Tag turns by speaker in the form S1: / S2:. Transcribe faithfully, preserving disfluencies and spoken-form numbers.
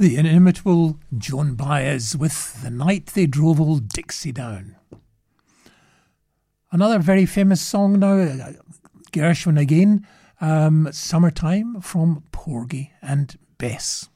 S1: The inimitable Joan Baez with The Night They Drove Old Dixie Down. Another very famous song now, Gershwin again, um, Summertime from Porgy and Bess.